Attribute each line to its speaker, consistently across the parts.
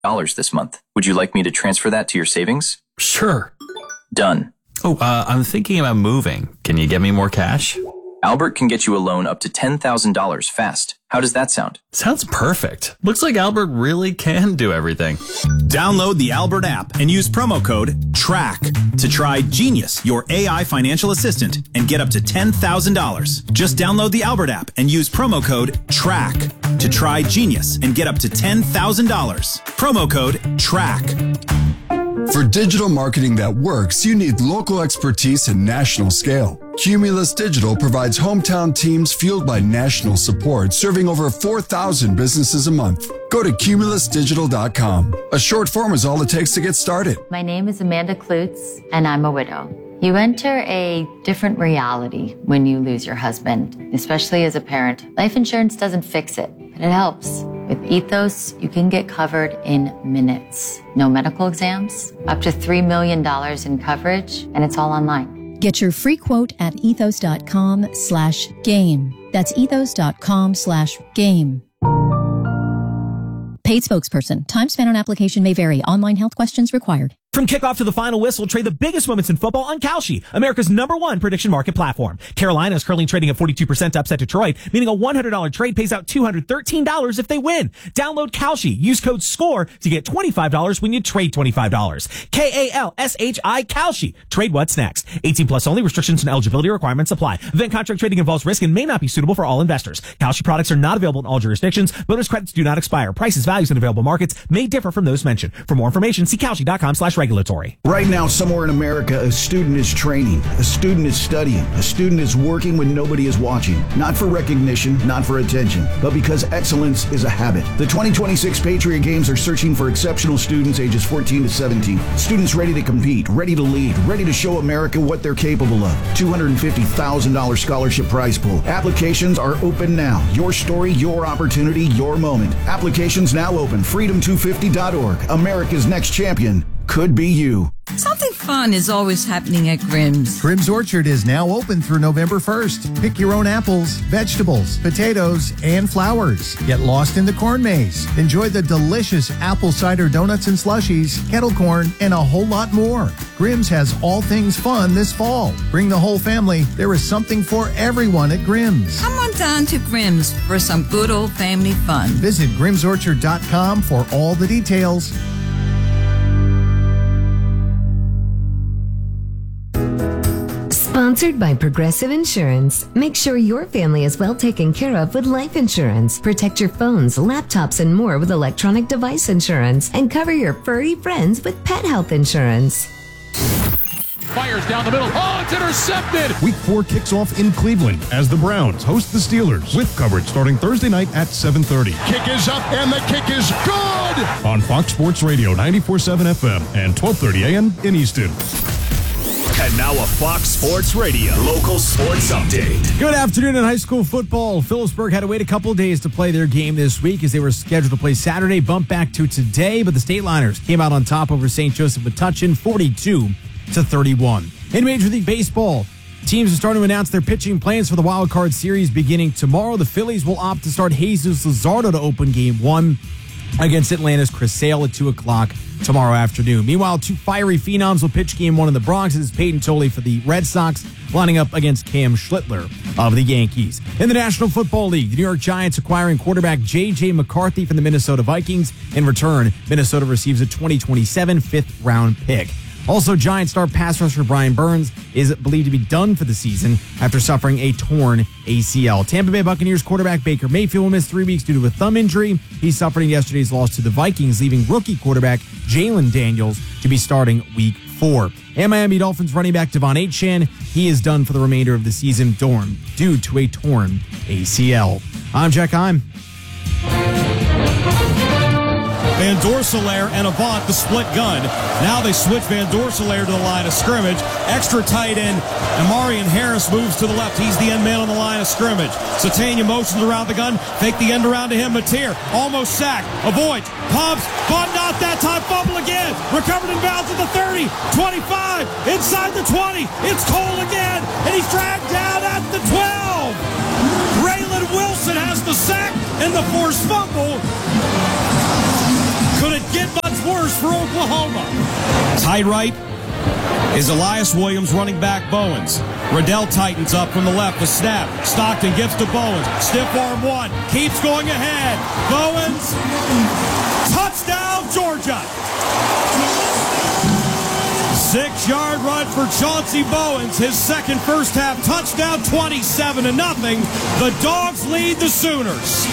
Speaker 1: this month. Would you like me to transfer that to your savings?
Speaker 2: Sure.
Speaker 1: Done.
Speaker 2: Oh, I'm thinking about moving. Can you get me more cash?
Speaker 1: Albert can get you a loan up to $10,000 fast. How does that sound?
Speaker 2: Sounds perfect. Looks like Albert really can do everything.
Speaker 3: Download the Albert app and use promo code TRACK to try Genius, your AI financial assistant, and get up to $10,000. Just download the Albert app and use promo code TRACK to try Genius and get up to $10,000. Promo code TRACK.
Speaker 4: For digital marketing that works, you need local expertise and national scale. Cumulus Digital provides hometown teams fueled by national support, serving over 4,000 businesses a month. Go to cumulusdigital.com. A short form is all it takes to get started.
Speaker 5: My name is Amanda Klutz, and I'm a widow. You enter a different reality when you lose your husband, especially as a parent. Life insurance doesn't fix it, but it helps. With Ethos, you can get covered in minutes. No medical exams, up to $3 million in coverage, and it's all online.
Speaker 6: Get your free quote at ethos.com/game. That's ethos.com/game. Paid spokesperson. Time spent on application may vary. Online health questions required.
Speaker 7: From kickoff to the final whistle, trade the biggest moments in football on Kalshi, America's #1 prediction market platform. Carolina is currently trading at 42% to upset Detroit, meaning a $100 trade pays out $213 if they win. Download Kalshi. Use code SCORE to get $25 when you trade $25. KALSHI Kalshi. Trade what's next. 18 plus only. Restrictions and eligibility requirements apply. Event contract trading involves risk and may not be suitable for all investors. Kalshi products are not available in all jurisdictions. Bonus credits do not expire. Prices, values, and available markets may differ from those mentioned. For more information, see Kalshi.com/regulatory.
Speaker 8: Right now, somewhere in America, a student is training, a student is studying, a student is working when nobody is watching. Not for recognition, not for attention, but because excellence is a habit. The 2026 Patriot Games are searching for exceptional students ages 14 to 17. Students ready to compete, ready to lead, ready to show America what they're capable of. $250,000 scholarship prize pool. Applications are open now. Your story, your opportunity, your moment. Applications now open. Freedom250.org. America's next champion could be you.
Speaker 9: Something fun is always happening at Grimm's.
Speaker 10: Grimm's Orchard is now open through November 1st. Pick your own apples, vegetables, potatoes, and flowers. Get lost in the corn maze. Enjoy the delicious apple cider donuts and slushies, kettle corn, and a whole lot more. Grimm's has all things fun this fall. Bring the whole family. There is something for everyone at Grimm's.
Speaker 9: Come on down to Grimm's for some good old family fun.
Speaker 10: Visit grimmsorchard.com for all the details.
Speaker 11: Sponsored by Progressive Insurance. Make sure your family is well taken care of with life insurance. Protect your phones, laptops, and more with electronic device insurance. And cover your furry friends with pet health insurance.
Speaker 12: Fires down the middle. Oh, it's intercepted!
Speaker 13: Week 4 kicks off in Cleveland as the Browns host the Steelers with coverage starting Thursday night at 7:30.
Speaker 12: Kick is up and the kick is good!
Speaker 13: On Fox Sports Radio 94.7 FM and 12:30 a.m. in Easton.
Speaker 3: And now a Fox Sports Radio local sports update.
Speaker 14: Good afternoon in high school football. Phillipsburg had to wait a couple days to play their game this week as they were scheduled to play Saturday, bumped back to today, but the State Liners came out on top over St. Joseph Metuchen 42-31. In Major League Baseball, teams are starting to announce their pitching plans for the Wild Card Series beginning tomorrow. The Phillies will opt to start Jesus Luzardo to open Game 1 against Atlanta's Chris Sale at 2 o'clock tomorrow afternoon. Meanwhile, 2 fiery phenoms will pitch Game 1 in the Bronx. This is Peyton Tolley for the Red Sox, lining up against Cam Schlittler of the Yankees. In the National Football League, the New York Giants acquiring quarterback J.J. McCarthy from the Minnesota Vikings. In return, Minnesota receives a 2027 fifth-round pick. Also, Giants star pass rusher Brian Burns is believed to be done for the season after suffering a torn ACL. Tampa Bay Buccaneers quarterback Baker Mayfield will miss 3 weeks due to a thumb injury. He suffered in yesterday's loss to the Vikings, leaving rookie quarterback Jalen Daniels to be starting Week 4. And Miami Dolphins running back Devon Achane, he is done for the remainder of the season due to a torn ACL. I'm Jack Heim.
Speaker 15: Van Dorselaer and Avant, the split gun. Now they switch Van Dorselaer to the line of scrimmage. Extra tight end, Amarian Harris moves to the left. He's the end man on the line of scrimmage. Satania motions around the gun. Fake the end around to him. Mateer almost sacked. Avoids. Pumps. But not that time. Fumble again. Recovered in bounds at the 30. 25. Inside the 20. It's Cole again. And he's dragged down at the 12. Braylon Wilson has the sack and the forced fumble. Could it get much worse for Oklahoma. Tight right is Elias Williams, running back Bowens. Riddell tightens up from the left. The snap. Stockton gets to Bowens. Stiff arm one. Keeps going ahead. Bowens. Touchdown, Georgia. 6-yard run for Chauncey Bowens. His second first half touchdown, 27-0. The Dogs lead the Sooners.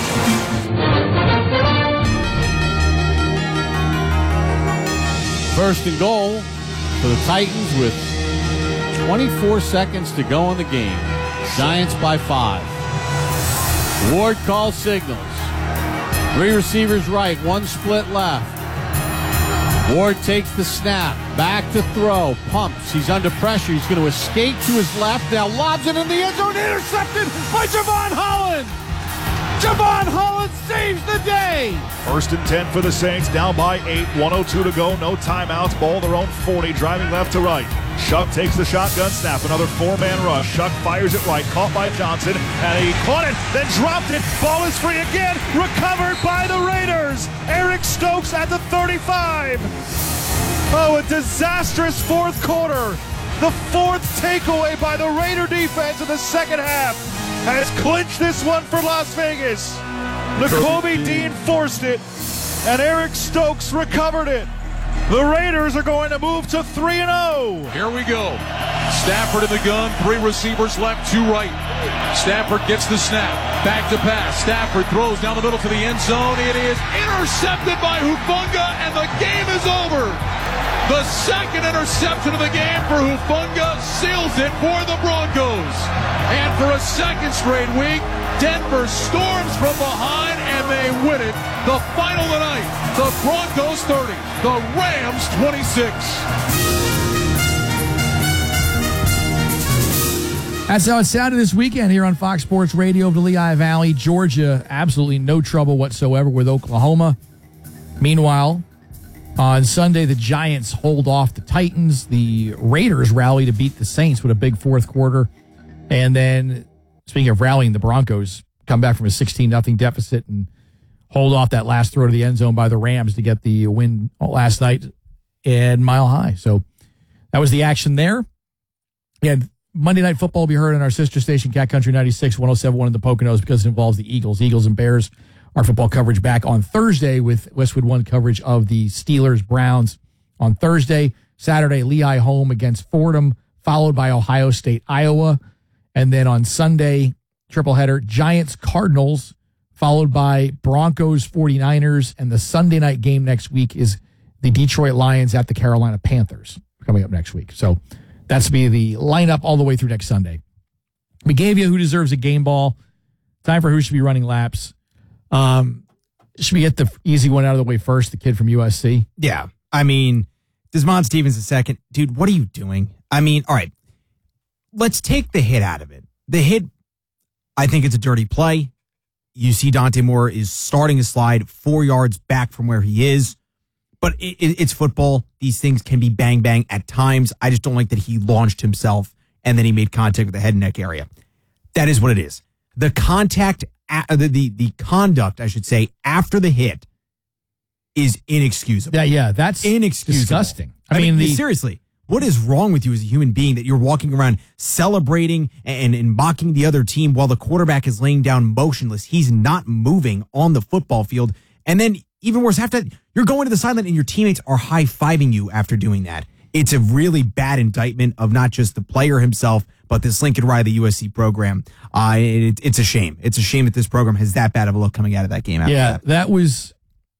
Speaker 16: First and goal for the Titans with 24 seconds to go in the game. Giants by 5. Ward calls signals. 3 receivers right, 1 split left. Ward takes the snap, back to throw, pumps. He's under pressure. He's going to escape to his left. Now lobs it in the end zone, intercepted by Javon Holland. Javon Holland saves the day.
Speaker 17: 1st and 10 for the Saints, down by 8, 1:02 to go, no timeouts, ball their own 40, driving left to right. Shuck takes the shotgun snap, another 4-man rush. Shuck fires it right, caught by Johnson, and he caught it, then dropped it. Ball is free again, recovered by the Raiders. Eric Stokes at the 35. Oh, a disastrous fourth quarter. The 4th takeaway by the Raider defense in the second half has clinched this one for Las Vegas. Nakobe Dean forced it, and Eric Stokes recovered it. The Raiders are going to move to 3-0.
Speaker 12: Here we go. Stafford in the gun, 3 receivers left, 2 right. Stafford gets the snap, back to pass. Stafford throws down the middle to the end zone. It is intercepted by Hufanga, and the game is over. The second interception of the game for Hufanga seals it for the Broncos. And for a second straight week, Denver storms from behind and they win it. The final tonight, the Broncos 30, the Rams 26.
Speaker 18: That's how it sounded this weekend here on Fox Sports Radio of the Lehigh Valley. Georgia, absolutely no trouble whatsoever with Oklahoma. Meanwhile, on Sunday, the Giants hold off the Titans. The Raiders rally to beat the Saints with a big fourth quarter. And then, speaking of rallying, the Broncos come back from a 16-0 deficit and hold off that last throw to the end zone by the Rams to get the win last night in Mile High. So that was the action there. And Monday Night Football will be heard on our sister station, Cat Country 96, 107.1 in the Poconos, because it involves the Eagles. Eagles and Bears. Our football coverage back on Thursday with Westwood One coverage of the Steelers-Browns on Thursday. Saturday, Lehigh home against Fordham, followed by Ohio State, Iowa. And then on Sunday, tripleheader, Giants-Cardinals, followed by Broncos-49ers. And the Sunday night game next week is the Detroit Lions at the Carolina Panthers coming up next week. So that's be the lineup all the way through next Sunday. We gave you who deserves a game ball. Time for who should be running laps. Should we get the easy one out of the way first, the kid from USC?
Speaker 14: Yeah. I mean, Desmond Stevens the second. Dude, what are you doing? I mean, all right, let's take the hit out of it. The hit, I think it's a dirty play. You see Dante Moore is starting to slide 4 yards back from where he is. But it's football. These things can be bang, bang at times. I just don't like that he launched himself and then he made contact with the head and neck area. That is what it is. The contact, the conduct, I should say, after the hit is inexcusable.
Speaker 18: Yeah, that's
Speaker 14: inexcusable.
Speaker 18: Disgusting.
Speaker 14: I mean, seriously, what is wrong with you as a human being that you're walking around celebrating and mocking the other team while the quarterback is laying down motionless? He's not moving on the football field. And then, even worse, after that, you're going to the sideline and your teammates are high-fiving you after doing that. It's a really bad indictment of not just the player himself, but this Lincoln Riley USC program. It's a shame. It's a shame that this program has that bad of a look coming out of that game.
Speaker 18: Yeah, that was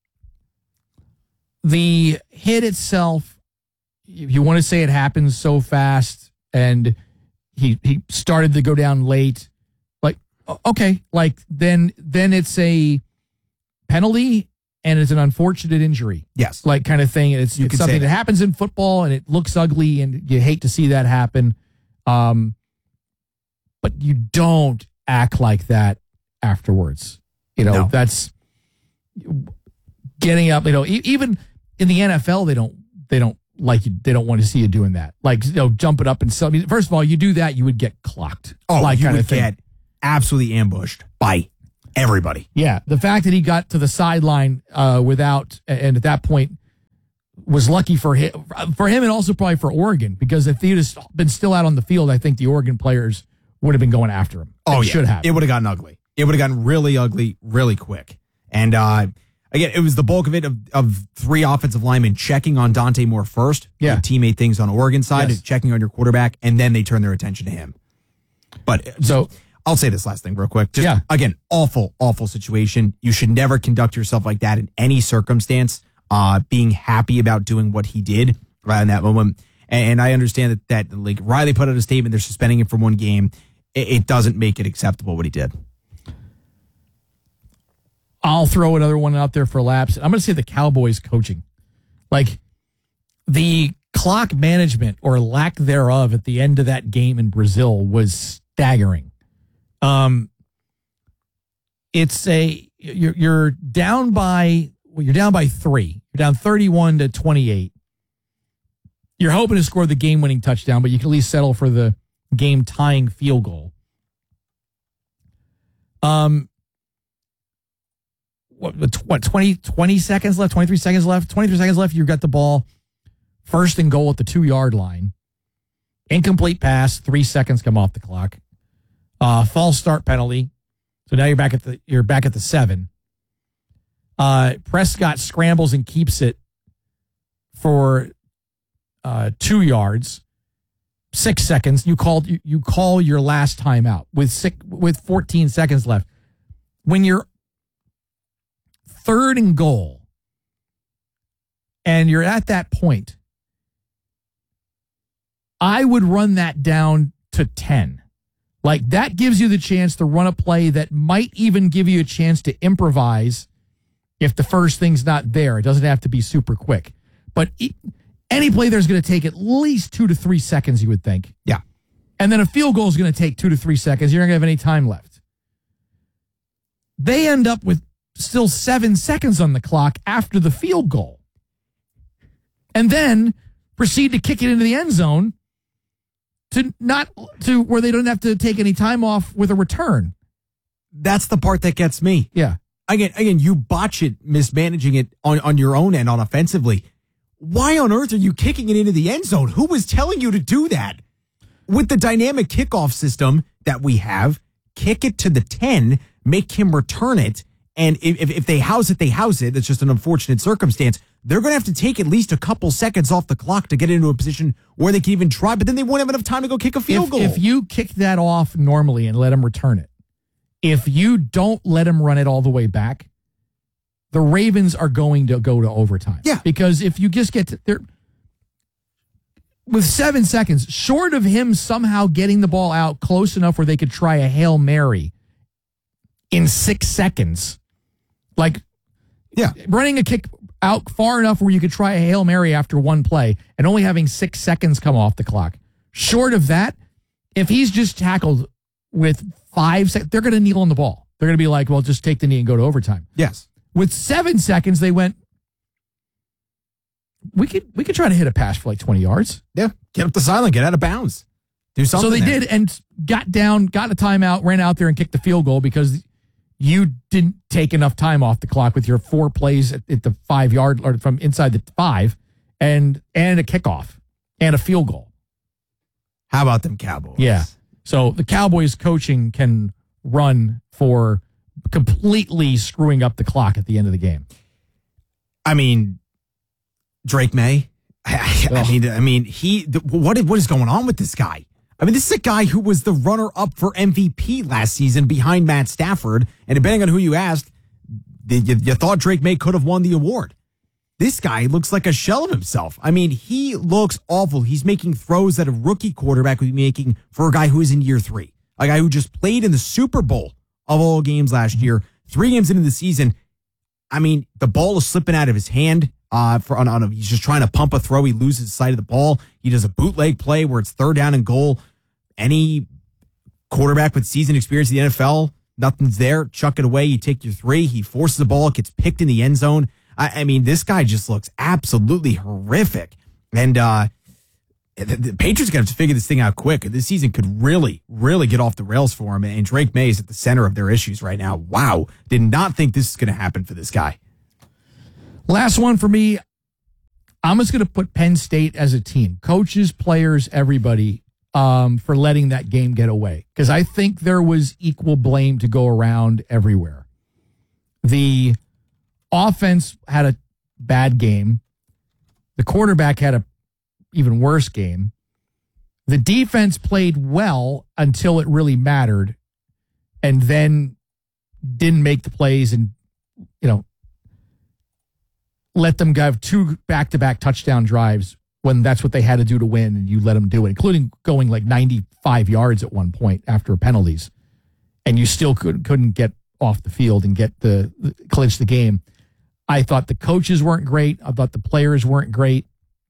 Speaker 18: the hit itself. If you want to say it happened so fast and he started to go down late, like, okay, like then it's a penalty and it's an unfortunate injury.
Speaker 14: Yes.
Speaker 18: Like kind of thing. It's something that happens in football and it looks ugly and you hate to see that happen. But you don't act like that afterwards. You know, that's getting up, you know, even in the NFL, they don't like you. They don't want to see you doing that. Like, you know, jump it up and so. First of all, you do that, you would get clocked.
Speaker 14: Oh,
Speaker 18: like
Speaker 14: you
Speaker 18: kind
Speaker 14: would
Speaker 18: of thing.
Speaker 14: get absolutely ambushed by everybody.
Speaker 18: Yeah, the fact that he got to the sideline without, and at that point was lucky for him, and also probably for Oregon, because if he'd have been still out on the field, I think the Oregon players would have been going after him.
Speaker 14: Oh, yeah.
Speaker 18: Should have.
Speaker 14: It would have gotten ugly. It would have gotten really ugly really quick. And again, it was the bulk of it of three offensive linemen checking on Dante Moore first.
Speaker 18: Yeah.
Speaker 14: Teammate things on Oregon side,
Speaker 18: Yes.
Speaker 14: checking on your quarterback, and then they turn their attention to him. But so I'll say this last thing real quick. Just, again, awful situation. You should never conduct yourself like that in any circumstance. Being happy about doing what he did right in that moment. And I understand that like Riley put out a statement, they're suspending him for one game. It doesn't make it acceptable what he did.
Speaker 18: I'll throw another one out there for laps. I'm going to say the Cowboys coaching. Like, the clock management or lack thereof at the end of that game in Brazil was staggering. You're down by 3. You're down 31-28. You're hoping to score the game-winning touchdown, but you can at least settle for the game-tying field goal. 20 seconds left, 23 seconds left, 23 seconds left. You've got the ball, 1st and goal at the 2-yard line. Incomplete pass, 3 seconds come off the clock. False start penalty. So now you're back at the 7. Prescott scrambles and keeps it for 2 yards. 6 seconds. You call your last timeout with 14 seconds left. When you're 3rd and goal and you're at that point, I would run that down to 10. Like, that gives you the chance to run a play that might even give you a chance to improvise if the first thing's not there. It doesn't have to be super quick. But any play there's going to take at least 2 to 3 seconds, you would think.
Speaker 14: Yeah.
Speaker 18: And then a field goal is going to take 2 to 3 seconds. You're not going to have any time left. They end up with still 7 seconds on the clock after the field goal. And then proceed to kick it into the end zone to where they don't have to take any time off with a return.
Speaker 14: That's the part that gets me.
Speaker 18: Yeah.
Speaker 14: Again, you botch it, mismanaging it on your own end on offensively. Why on earth are you kicking it into the end zone? Who was telling you to do that? With the dynamic kickoff system that we have, kick it to the 10, make him return it, and if they house it, they house it. It's just an unfortunate circumstance. They're going to have to take at least a couple seconds off the clock to get into a position where they can even try, but then they won't have enough time to go kick a field goal.
Speaker 18: If you kick that off normally and let him return it, if you don't let him run it all the way back, the Ravens are going to go to overtime.
Speaker 14: Yeah.
Speaker 18: Because if you just get to there with 7 seconds, short of him somehow getting the ball out close enough where they could try a Hail Mary in 6 seconds, like running a kick out far enough where you could try a Hail Mary after one play and only having 6 seconds come off the clock. Short of that, if he's just tackled with 5 seconds, they're going to kneel on the ball. They're going to be like, well, just take the knee and go to overtime.
Speaker 14: Yes.
Speaker 18: With 7 seconds, they went, we could try to hit a pass for like 20 yards.
Speaker 14: Yeah. Get up the sideline, get out of bounds. Do something.
Speaker 18: So they did, and got down, got a timeout, ran out there and kicked the field goal because you didn't take enough time off the clock with your 4 plays at the 5 yard or from inside the 5 and a kickoff and a field goal.
Speaker 14: How about them Cowboys?
Speaker 18: Yeah. So the Cowboys coaching can run for completely screwing up the clock at the end of the game.
Speaker 14: I mean, Drake May. I mean, what is going on with this guy? I mean, this is a guy who was the runner-up for MVP last season behind Matt Stafford, and depending on who you asked, you thought Drake May could have won the award. This guy looks like a shell of himself. I mean, he looks awful. He's making throws that a rookie quarterback would be making for a guy who is in year 3, a guy who just played in the Super Bowl of all games last year, 3 games into the season. I mean, the ball is slipping out of his hand. He's just trying to pump a throw. He loses sight of the ball. He does a bootleg play where it's 3rd down and goal. Any quarterback with seasoned experience in the NFL, nothing's there. Chuck it away. You take your 3. He forces the ball. It gets picked in the end zone. I mean, this guy just looks absolutely horrific. And the Patriots got to figure this thing out quick. This season could really, really get off the rails for him. And Drake May is at the center of their issues right now. Wow. Did not think this is going to happen for this guy.
Speaker 18: Last one for me. I'm just going to put Penn State as a team. Coaches, players, everybody, for letting that game get away. Because I think there was equal blame to go around everywhere. The offense had a bad game. The quarterback had a even worse game. The defense played well until it really mattered, and then didn't make the plays and, let them have 2 back-to-back touchdown drives when that's what they had to do to win, and you let them do it, including going like 95 yards at one point after penalties, and you still couldn't get off the field and clinch the game. I thought the coaches weren't great. I thought the players weren't great.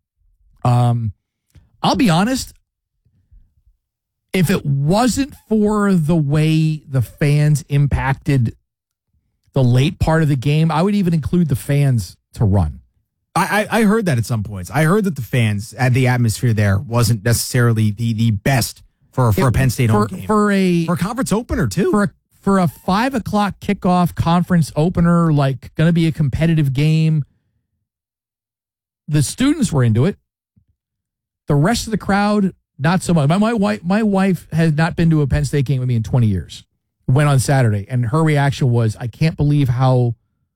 Speaker 18: I'll be honest, if it wasn't for the way the fans impacted the late part of the game, I would even include the fans to run.
Speaker 14: I heard that at some points. I heard that the fans, the atmosphere there wasn't necessarily the best for a Penn State home game. For a conference opener, too.
Speaker 18: For a 5 o'clock kickoff conference opener, like going to be a competitive game, the students were into it. The rest of the crowd, not so much. My wife has not been to a Penn State game with me in 20 years. Went on Saturday, and her reaction was, I can't believe how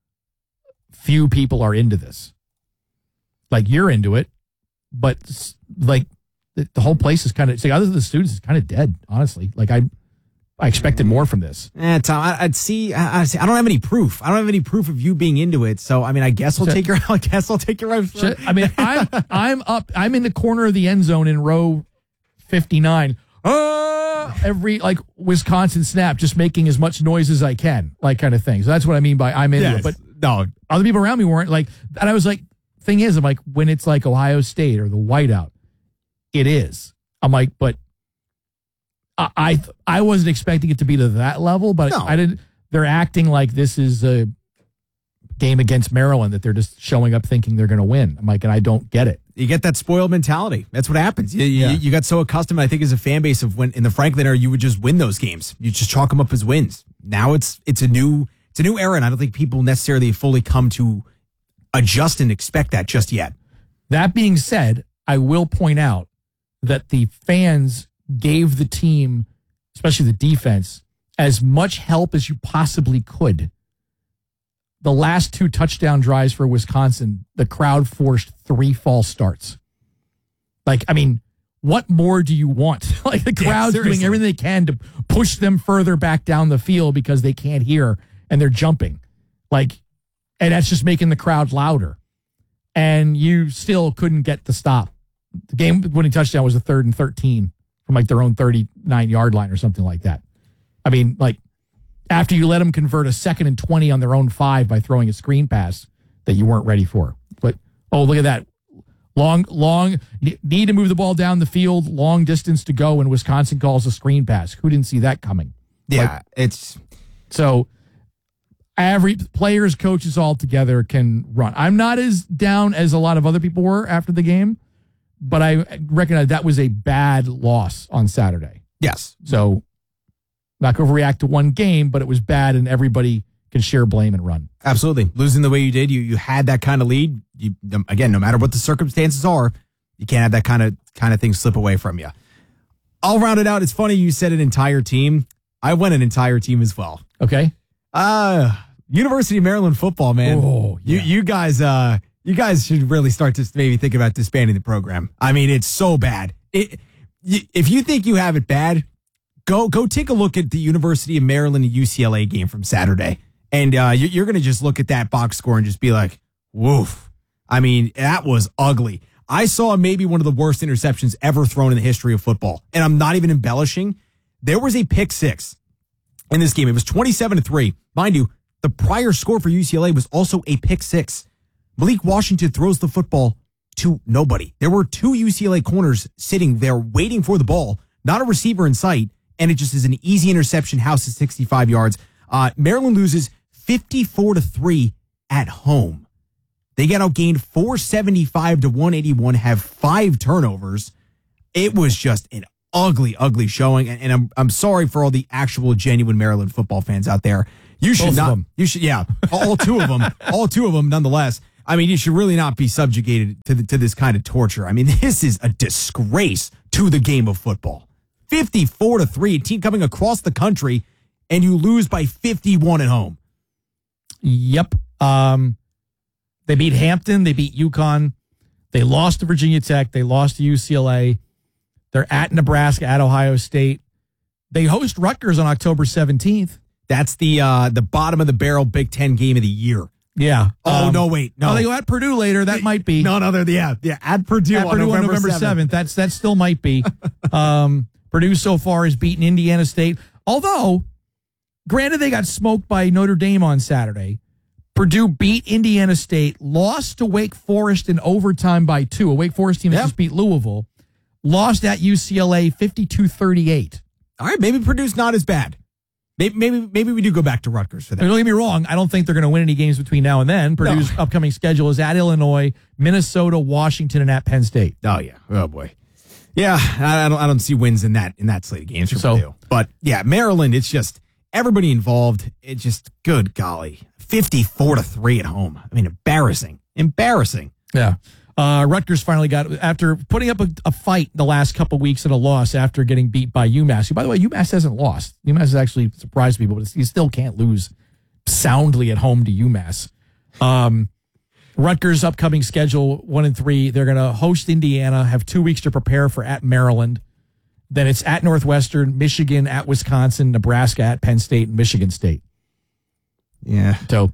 Speaker 18: few people are into this. Like, you're into it, but like the whole place is kind of, other than the students, it's kind of dead, honestly. Like, I expected more from this.
Speaker 14: Tom, I don't have any proof. I don't have any proof of you being into it. So, I mean, I guess I'll take your right.
Speaker 18: I mean, I'm in the corner of the end zone in row 59. Every Wisconsin snap, just making as much noise as I can, like, kind of thing. So that's what I mean by I'm into it. But
Speaker 14: no,
Speaker 18: other people around me weren't like, and I was like, thing is, I'm like, when it's like Ohio State or the whiteout, it is. I'm like, but I wasn't expecting it to be to that level, but I didn't. They're acting like this is a game against Maryland, that they're just showing up thinking they're going to win. I'm like, and I don't get it.
Speaker 14: You get that spoiled mentality. That's what happens. You got so accustomed, I think, as a fan base of when in the Franklin era, you would just win those games. You just chalk them up as wins. Now it's a new era, and I don't think people necessarily fully come to adjust and expect that just yet.
Speaker 18: That being said, I will point out that the fans gave the team, especially the defense, as much help as you possibly could. The last 2 touchdown drives for Wisconsin, the crowd forced 3 false starts. Like, I mean, what more do you want? Like, the crowd's doing everything they can to push them further back down the field because they can't hear and they're jumping. Like, and that's just making the crowd louder. And you still couldn't get the stop. The game-winning touchdown was a 3rd and 13 from like their own 39-yard line or something like that. I mean, like, after you let them convert a 2nd and 20 on their own 5 by throwing a screen pass that you weren't ready for. But, oh, look at that. Long, need to move the ball down the field, long distance to go, and Wisconsin calls a screen pass. Who didn't see that coming?
Speaker 14: Yeah, it's...
Speaker 18: So, every players, coaches all together can run. I'm not as down as a lot of other people were after the game, but I recognize that was a bad loss on Saturday.
Speaker 14: Yes.
Speaker 18: So, not going to overreact to one game, but it was bad, and everybody can share blame and run.
Speaker 14: Absolutely. Losing the way you did, you had that kind of lead. You, again, no matter what the circumstances are, you can't have that kind of thing slip away from you. I'll round it out. It's funny you said an entire team. I went an entire team as well.
Speaker 18: Okay.
Speaker 14: University of Maryland football, man.
Speaker 18: Oh, yeah.
Speaker 14: You guys should really start to maybe think about disbanding the program. I mean, it's so bad. If you think you have it bad, go take a look at the University of Maryland and UCLA game from Saturday. And you're going to just look at that box score and just be like, woof. I mean, that was ugly. I saw maybe one of the worst interceptions ever thrown in the history of football. And I'm not even embellishing. There was a pick 6 in this game. It was 27-3. Mind you, the prior score for UCLA was also a pick 6. Malik Washington throws the football to nobody. There were 2 UCLA corners sitting there waiting for the ball, not a receiver in sight, and it just is an easy interception, house at 65 yards. Maryland loses 54-3 at home. They get outgained 475-181, have 5 turnovers. It was just an ugly, ugly showing. And I'm sorry for all the actual genuine Maryland football fans out there. You should not. You should, yeah, all two of them. All two of them, nonetheless. I mean, you should really not be subjugated to this kind of torture. I mean, this is a disgrace to the game of football. 54-3, a team coming across the country, and you lose by 51 at home.
Speaker 18: Yep. They beat Hampton. They beat UConn. They lost to Virginia Tech. They lost to UCLA. They're at Nebraska, at Ohio State. They host Rutgers on October 17th.
Speaker 14: That's the bottom of the barrel Big Ten game of the year.
Speaker 18: Yeah.
Speaker 14: No, wait. No.
Speaker 18: Oh, they go at Purdue later. That might be.
Speaker 14: No, they're at Purdue,
Speaker 18: on November 7th. That still might be. Purdue so far has beaten Indiana State. Although, granted, they got smoked by Notre Dame on Saturday. Purdue beat Indiana State, lost to Wake Forest in overtime by 2. A Wake Forest team that just beat Louisville. Lost at UCLA 52-38.
Speaker 14: All right, maybe Purdue's not as bad. Maybe we do go back to Rutgers for that.
Speaker 18: Don't get me wrong. I don't think they're going to win any games between now and then. Purdue's upcoming schedule is at Illinois, Minnesota, Washington, and at Penn State.
Speaker 14: Oh, yeah. Oh, boy. Yeah, I don't see wins in that slate of games for Purdue. But, yeah, Maryland, it's just everybody involved. It's just, good golly, 54-3 at home. I mean, embarrassing.
Speaker 18: Yeah. Rutgers finally got, after putting up a fight the last couple weeks and a loss after getting beat by UMass. Who, by the way, UMass hasn't lost. UMass has actually surprised people, but you still can't lose soundly at home to UMass. Rutgers' upcoming schedule, 1 and 3. They're going to host Indiana, have 2 weeks to prepare for at Maryland. Then it's at Northwestern, Michigan, at Wisconsin, Nebraska, at Penn State, and Michigan State.
Speaker 14: Yeah.
Speaker 18: So,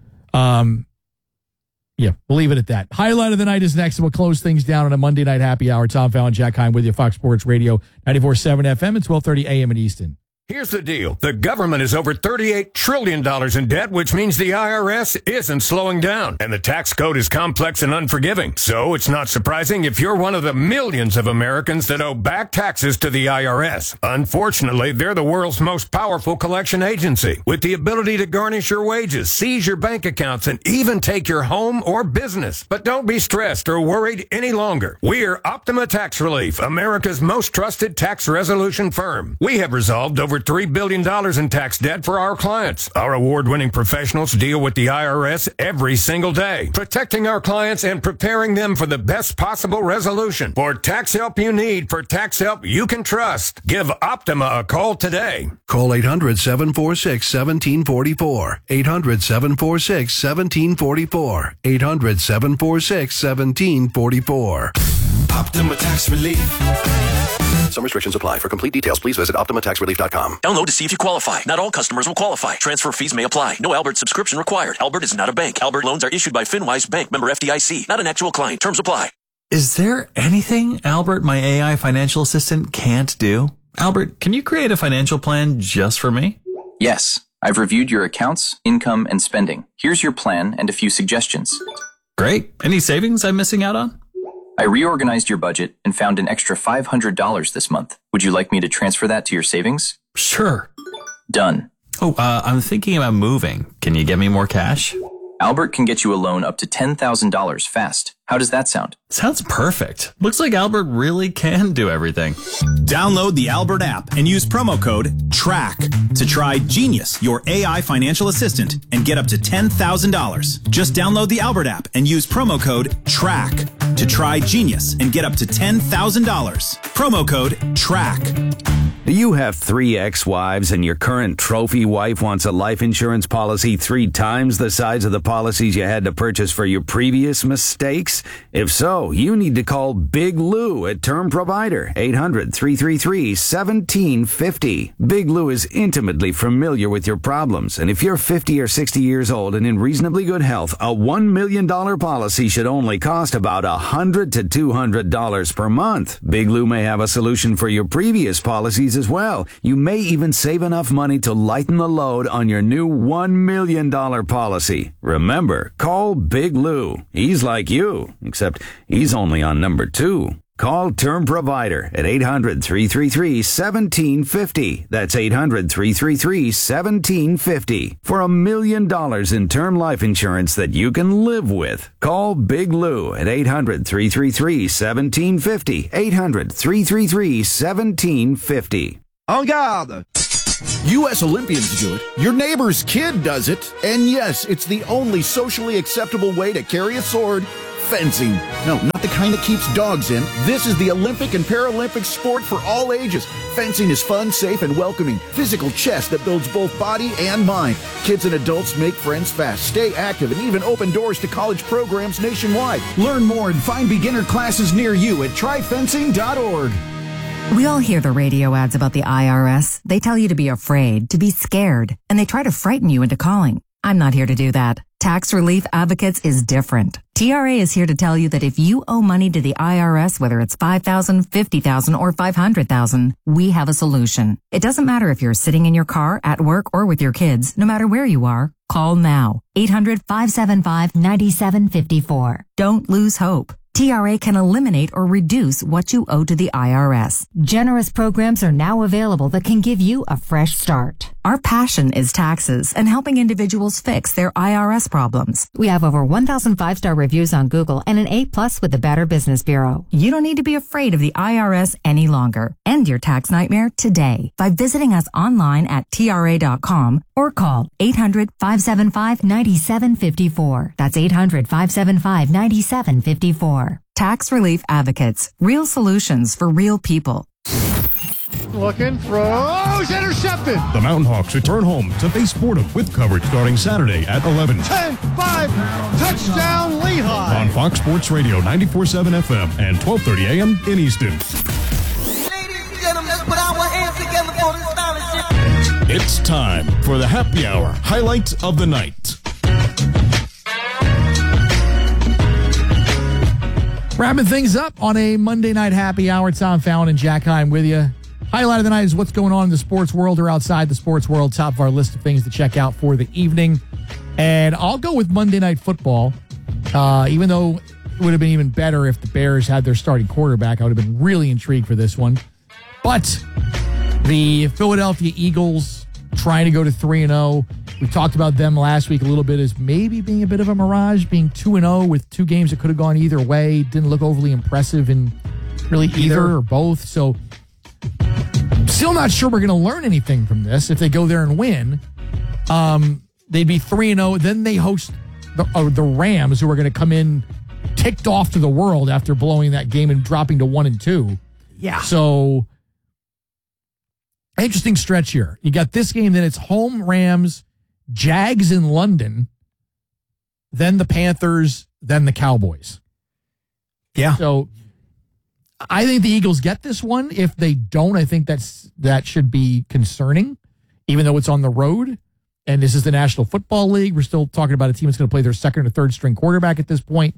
Speaker 18: yeah, we'll leave it at that. Highlight of the night is next, and we'll close things down on a Monday night happy hour. Tom Fallon, Jack Hine with you, Fox Sports Radio, 94.7 FM and 12:30 a.m. in Easton.
Speaker 19: Here's the deal. The government is over $38 trillion in debt, which means the IRS isn't slowing down. And the tax code is complex and unforgiving. So it's not surprising if you're one of the millions of Americans that owe back taxes to the IRS. Unfortunately, they're the world's most powerful collection agency, with the ability to garnish your wages, seize your bank accounts, and even take your home or business. But don't be stressed or worried any longer. We're Optima Tax Relief, America's most trusted tax resolution firm. We have resolved over $3 billion in tax debt for our clients. Our award-winning professionals deal with the IRS every single day, protecting our clients and preparing them for the best possible resolution. For tax help you need, for tax help you can trust, give Optima a call today.
Speaker 20: Call 800-746-1744. 800-746-1744. 800-746-1744.
Speaker 21: Optima Tax Relief.
Speaker 20: Some restrictions apply. For complete details, please visit OptimaTaxRelief.com.
Speaker 22: Download to see if you qualify. Not all customers will qualify. Transfer fees may apply. No Albert subscription required. Albert is not a bank. Albert loans are issued by FinWise Bank, member FDIC. Not an actual client. Terms apply.
Speaker 2: Is there anything Albert, my AI financial assistant, can't do? Albert, can you create a financial plan just for me?
Speaker 1: Yes. I've reviewed your accounts, income, and spending. Here's your plan and a few suggestions.
Speaker 2: Great. Any savings I'm missing out on?
Speaker 1: I reorganized your budget and found an extra $500 this month. Would you like me to transfer that to your savings?
Speaker 2: Sure.
Speaker 1: Done.
Speaker 2: Oh, I'm thinking about moving. Can you get me more cash?
Speaker 1: Albert can get you a loan up to $10,000 fast. How does that sound?
Speaker 2: Sounds perfect. Looks like Albert really can do everything.
Speaker 3: Download the Albert app and use promo code TRACK to try Genius, your AI financial assistant, and get up to $10,000. Just download the Albert app and use promo code TRACK to try Genius and get up to $10,000. Promo code TRACK.
Speaker 23: Do you have 3 ex-wives and your current trophy wife wants a life insurance policy 3 times the size of the policies you had to purchase for your previous mistakes? If so, you need to call Big Lou at Term Provider, 800-333-1750. Big Lou is intimately familiar with your problems, and if you're 50 or 60 years old and in reasonably good health, a $1 million policy should only cost about $100 to $200 per month. Big Lou may have a solution for your previous policies as well. You may even save enough money to lighten the load on your new $1 million policy. Remember, call Big Lou. He's like you, except he's only on number 2. Call Term Provider at 800-333-1750. That's 800-333-1750. For $1 million in term life insurance that you can live with. Call Big Lou at 800-333-1750. 800-333-1750.
Speaker 8: En garde! U.S. Olympians do it. Your neighbor's kid does it. And yes, it's the only socially acceptable way to carry a sword. Fencing. No, not the kind that keeps dogs in. This is the Olympic and Paralympic sport for all ages. Fencing is fun, safe, and welcoming. Physical chess that builds both body and mind. Kids and adults make friends fast, stay active, and even open doors to college programs nationwide. Learn more and find beginner classes near you at tryfencing.org.
Speaker 4: We all hear the radio ads about the IRS. They tell you to be afraid, to be scared, and they try to frighten you into calling. I'm not here to do that. Tax Relief Advocates is different. TRA is here to tell you that if you owe money to the IRS, whether it's $5,000, $50,000, or $500,000, we have a solution. It doesn't matter if you're sitting in your car, at work, or with your kids. No matter where you are, call now. 800-575-9754. Don't lose hope. TRA can eliminate or reduce what you owe to the IRS.
Speaker 5: Generous programs are now available that can give you a fresh start.
Speaker 4: Our passion is taxes and helping individuals fix their IRS problems.
Speaker 5: We have over 1,000 5-star reviews on Google and an A+ with the Better Business Bureau.
Speaker 4: You don't need to be afraid of the IRS any longer. End your tax nightmare today by visiting us online at TRA.com or call 800-575-9754. That's 800-575-9754. Tax Relief Advocates. Real solutions for real people.
Speaker 13: Looking, throws, intercepted. The Mountain Hawks return home to face Fordham with coverage starting Saturday at 11.
Speaker 15: 10-5, touchdown Lehigh.
Speaker 13: On Fox Sports Radio 94.7 FM and 12:30 a.m. in Easton.
Speaker 6: Ladies and gentlemen, let's put our hands together for this scholarship.
Speaker 13: It's time for the Happy Hour Highlight of the Night.
Speaker 18: Wrapping things up on a Monday night happy hour. Tom Fallon and Jack Heim with you. Highlight of the night is what's going on in the sports world or outside the sports world. Top of our list of things to check out for the evening. And I'll go with Monday Night Football. Even though it would have been even better if the Bears had their starting quarterback. I would have been really intrigued for this one. But the Philadelphia Eagles trying to go to 3-0. We talked about them last week a little bit as maybe being a bit of a mirage, being 2-0 with two games that could have gone either way. Didn't look overly impressive in really either or both. So still not sure we're going to learn anything from this. If they go there and win, they'd be 3-0. Then they host the Rams, who are going to come in ticked off to the world after blowing that game and dropping to 1-2.
Speaker 14: Yeah.
Speaker 18: So interesting stretch here. You got this game, then it's home Rams, Jags in London, then the Panthers, then the Cowboys.
Speaker 14: Yeah.
Speaker 18: So I think the Eagles get this one. If they don't, I think that should be concerning, even though it's on the road. And this is the National Football League. We're still talking about a team that's going to play their second or third string quarterback at this point.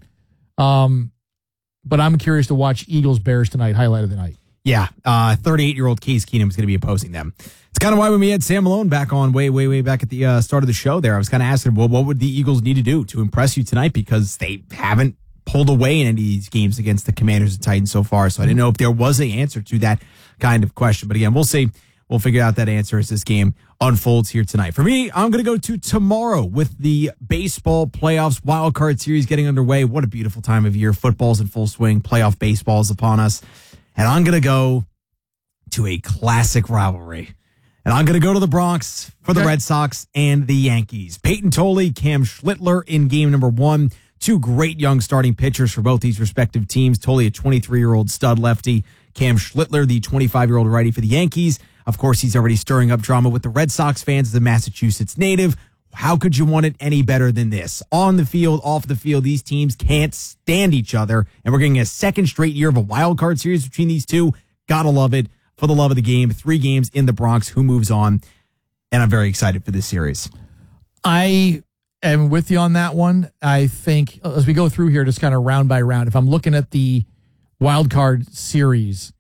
Speaker 18: But I'm curious to watch Eagles-Bears tonight, highlight of the night.
Speaker 14: Yeah, 38-year-old Case Keenum is going to be opposing them. It's kind of why when we had Sam Malone back on way back at the start of the show there, I was kind of asking, well, what would the Eagles need to do to impress you tonight? Because they haven't pulled away in any of these games against the Commanders and Titans so far. So I didn't know if there was an answer to that kind of question. But again, we'll see. We'll figure out that answer as this game unfolds here tonight. For me, I'm going to go to tomorrow with the baseball playoffs wild card series getting underway. What a beautiful time of year. Football's in full swing. Playoff baseball is upon us. And I'm going to go to a classic rivalry. And I'm going to go to the Bronx for the Red Sox and the Yankees. Peyton Tolley, Cam Schlittler in game number one. Two great young starting pitchers for both these respective teams. Tolley, a 23-year-old stud lefty. Cam Schlittler, the 25-year-old righty for the Yankees. Of course, he's already stirring up drama with the Red Sox fans as a Massachusetts native. How could you want it any better than this? On the field, off the field, these teams can't stand each other. And we're getting a second straight year of a wild card series between these two. Gotta love it. For the love of the game, 3 games in the Bronx. Who moves on? And I'm very excited for this series.
Speaker 18: I am with you on that one. I think as we go through here, just kind of round by round, if I'm looking at the wild card series,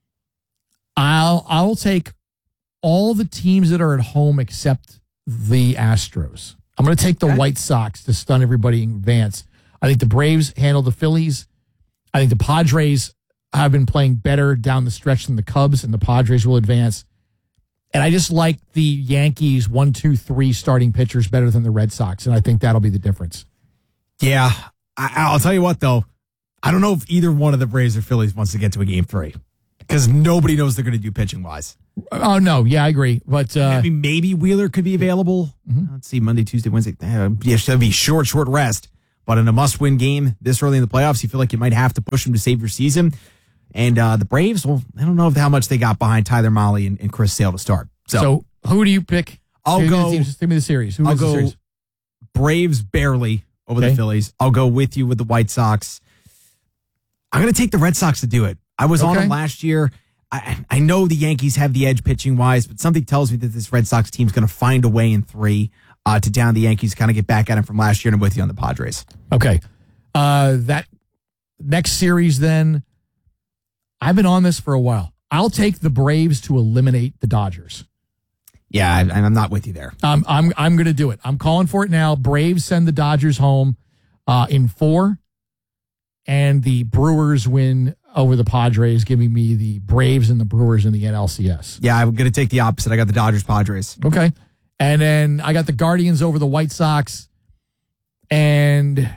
Speaker 18: I'll take all the teams that are at home except the Astros. I'm going to take the White Sox to stun everybody in advance. I think the Braves handle the Phillies. I think the Padres have been playing better down the stretch than the Cubs, and the Padres will advance. And I just like the Yankees 1, 2, 3 starting pitchers better than the Red Sox, and I think that'll be the difference.
Speaker 14: Yeah. I'll tell you what, though. I don't know if either one of the Braves or Phillies wants to get to a Game 3 because nobody knows they're going to do pitching-wise.
Speaker 18: Oh, no. Yeah, I agree. But
Speaker 14: maybe Wheeler could be available. Mm-hmm. Let's see, Monday, Tuesday, Wednesday. Yeah, should be short rest. But in a must-win game this early in the playoffs, you feel like you might have to push them to save your season. And the Braves, well, I don't know how much they got behind Tyler Mahle and Chris Sale to start.
Speaker 18: So who do you pick?
Speaker 14: I'll go.
Speaker 18: Give me the series.
Speaker 14: I'll go Braves barely over the Phillies. I'll go with you with the White Sox. I'm going to take the Red Sox to do it. I was on them last year. I know the Yankees have the edge pitching-wise, but something tells me that this Red Sox team's going to find a way in 3 to down the Yankees, kind of get back at them from last year, and I'm with you on the Padres.
Speaker 18: Okay. That next series then, I've been on this for a while. I'll take the Braves to eliminate the Dodgers.
Speaker 14: Yeah, I'm not with you there.
Speaker 18: I'm going to do it. I'm calling for it now. Braves send the Dodgers home in 4, and the Brewers win over the Padres, giving me the Braves and the Brewers in the NLCS.
Speaker 14: Yeah, I'm going to take the opposite. I got the Dodgers, Padres.
Speaker 18: Okay. And then I got the Guardians over the White Sox. And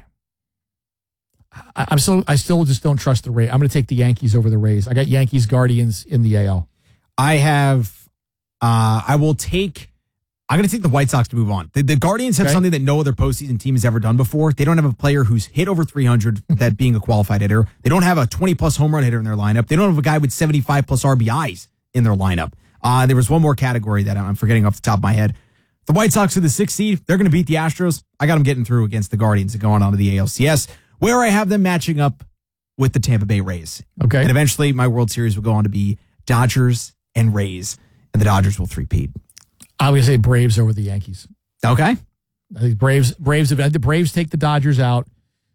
Speaker 18: I still just don't trust the Rays. I'm going to take the Yankees over the Rays. I got Yankees, Guardians in the AL.
Speaker 14: I'm going to take the White Sox to move on. The Guardians have something that no other postseason team has ever done before. They don't have a player who's hit over 300, that being a qualified hitter. They don't have a 20-plus home run hitter in their lineup. They don't have a guy with 75-plus RBIs in their lineup. There was one more category that I'm forgetting off the top of my head. The White Sox are the 6th seed. They're going to beat the Astros. I got them getting through against the Guardians and going on to the ALCS, where I have them matching up with the Tampa Bay Rays.
Speaker 18: Okay.
Speaker 14: And eventually my World Series will go on to be Dodgers and Rays, and the Dodgers will three-peat.
Speaker 18: I would say Braves over the Yankees.
Speaker 14: Okay.
Speaker 18: I think the Braves take the Dodgers out.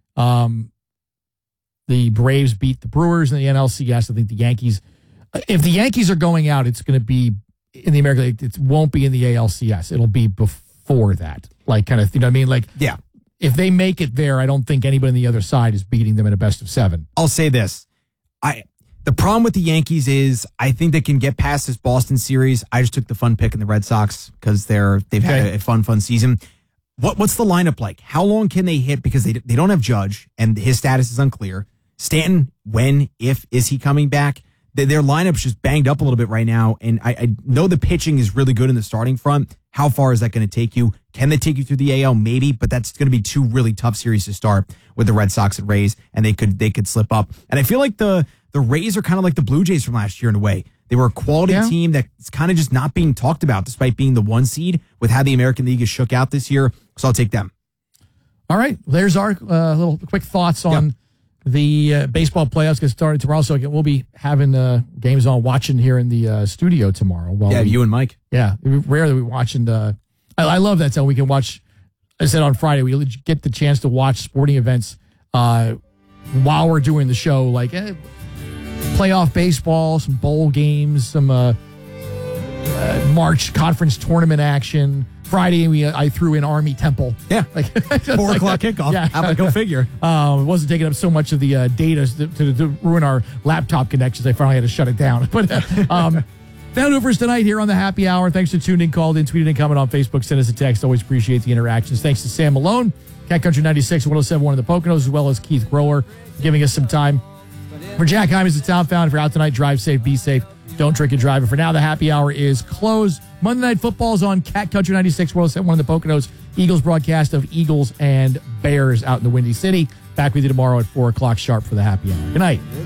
Speaker 18: The Braves beat the Brewers in the NLCS. I think the Yankees, if the Yankees are going out, it's going to be in the American League. It won't be in the ALCS. It'll be before that. Like, kind of, you know what I mean? Like,
Speaker 14: yeah.
Speaker 18: If they make it there, I don't think anybody on the other side is beating them in a best of 7.
Speaker 14: I'll say this. The problem with the Yankees is I think they can get past this Boston series. I just took the fun pick in the Red Sox because they've had a fun season. What's the lineup like? How long can they hit? Because they don't have Judge and his status is unclear. Stanton, if is he coming back? Their lineup's just banged up a little bit right now, and I know the pitching is really good in the starting front. How far is that going to take you? Can they take you through the AL? Maybe, but that's going to be 2 really tough series to start with the Red Sox and Rays, and they could slip up. And I feel like the Rays are kind of like the Blue Jays from last year in a way. They were a quality team that's kind of just not being talked about despite being the 1 seed with how the American League is shook out this year. So I'll take them.
Speaker 18: All right. There's our little quick thoughts on the baseball playoffs get started tomorrow. So we'll be having games on watching here in the studio tomorrow.
Speaker 14: You and Mike.
Speaker 18: Yeah. Rarely we watching. I love that. So we can watch, I said on Friday, we get the chance to watch sporting events while we're doing the show. Like, playoff baseball, some bowl games, some March conference tournament action. Friday, I threw in Army Temple.
Speaker 14: Yeah, like 4 o'clock kickoff. Yeah, how about go figure?
Speaker 18: It wasn't taking up so much of the data to ruin our laptop connections. I finally had to shut it down. But that'll do it for us tonight here on the Happy Hour. Thanks for tuning in, called in, tweeted, and comment on Facebook. Send us a text. Always appreciate the interactions. Thanks to Sam Malone, Cat Country 96, 107.1 in the Poconos, as well as Keith Grower, giving us some time. For Jack Hymas, the Town Found. If you're out tonight, drive safe, be safe. Don't drink and drive. And for now, the Happy Hour is closed. Monday Night Football is on Cat Country 96, 107.1 in the Poconos. Eagles broadcast of Eagles and Bears out in the Windy City. Back with you tomorrow at 4 o'clock sharp for the Happy Hour. Good night.